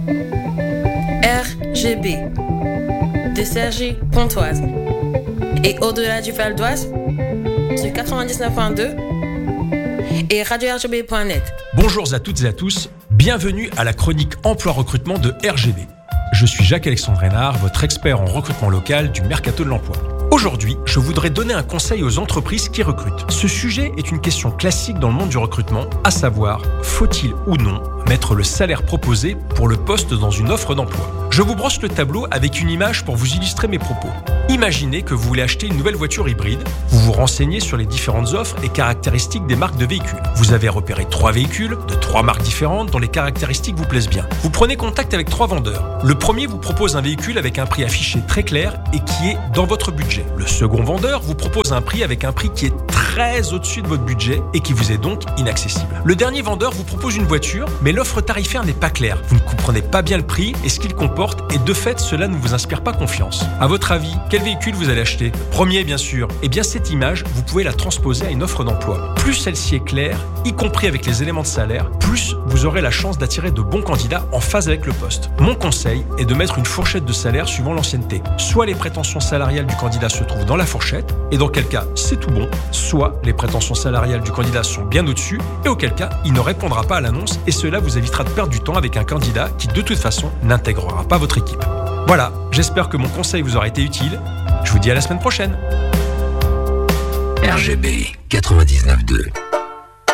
RGB de Sergi Pontoise et au-delà du Val d'Oise sur 99.2 et radio-rgb.net. Bonjour à toutes et à tous, bienvenue à la chronique emploi-recrutement de RGB. Je suis Jacques-Alexandre Reynard, votre expert en recrutement local du Mercato de l'Emploi. Aujourd'hui, je voudrais donner un conseil aux entreprises qui recrutent. Ce sujet est une question classique dans le monde du recrutement, à savoir, faut-il ou non mettre le salaire proposé pour le poste dans une offre d'emploi ? Je vous brosse le tableau avec une image pour vous illustrer mes propos. Imaginez que vous voulez acheter une nouvelle voiture hybride. Vous vous renseignez sur les différentes offres et caractéristiques des marques de véhicules. Vous avez repéré 3 véhicules de 3 marques différentes dont les caractéristiques vous plaisent bien. Vous prenez contact avec 3 vendeurs. Le premier vous propose un véhicule avec un prix affiché très clair et qui est dans votre budget. Le second vendeur vous propose un prix avec un prix qui est très au-dessus de votre budget et qui vous est donc inaccessible. Le dernier vendeur vous propose une voiture, mais l'offre tarifaire n'est pas claire. Vous ne comprenez pas bien le prix et ce qu'il comporte et de fait, cela ne vous inspire pas confiance. À votre avis, quel véhicule vous allez acheter ? Premier, bien sûr. Eh bien, cette image, vous pouvez la transposer à une offre d'emploi. Plus celle-ci est claire, y compris avec les éléments de salaire, plus vous aurez la chance d'attirer de bons candidats en phase avec le poste. Mon conseil est de mettre une fourchette de salaire suivant l'ancienneté. Soit les prétentions salariales du candidat se trouvent dans la fourchette, et dans quel cas c'est tout bon, soit les prétentions salariales du candidat sont bien au-dessus, et auquel cas il ne répondra pas à l'annonce, et cela vous évitera de perdre du temps avec un candidat qui de toute façon n'intégrera pas votre équipe. Voilà, j'espère que mon conseil vous aura été utile. Je vous dis à la semaine prochaine. RGB 99.2